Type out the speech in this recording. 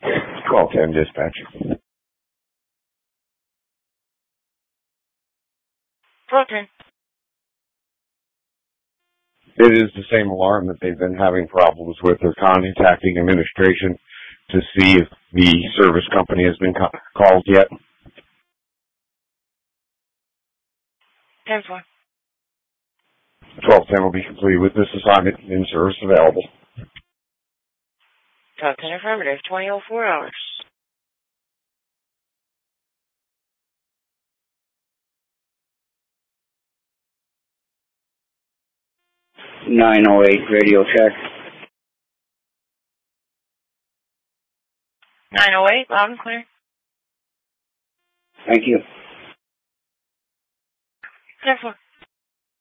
Call 10 dispatch. 1210. It is the same alarm that they've been having problems with. They're contacting administration to see if the service company has been called yet. 10-4. 1210 will be completed with this assignment in service available. 1210 affirmative, 20:04 hours. (908) radio check. 908, loud and clear. Thank you. 10-4.